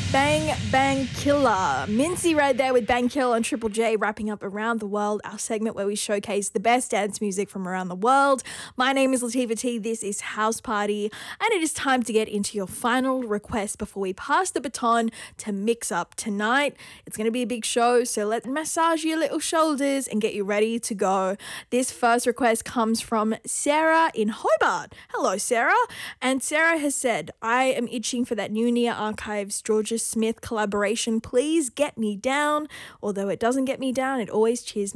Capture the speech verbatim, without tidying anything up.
Bang Bang Killer. Mincy right there with Bang Killer on Triple J, wrapping up Around the World, our segment where we showcase the best dance music from around the world. My name is Latifah T. This is House Party, and it is time to get into your final request before we pass the baton to Mix Up tonight. It's going to be a big show, so let's massage your little shoulders and get you ready to go. This first request comes from Sarah in Hobart. Hello, Sarah. And Sarah has said, I am itching for that new Nia Archives Georgia Smith collaboration. Please get me down. Although it doesn't get me down, it always cheers me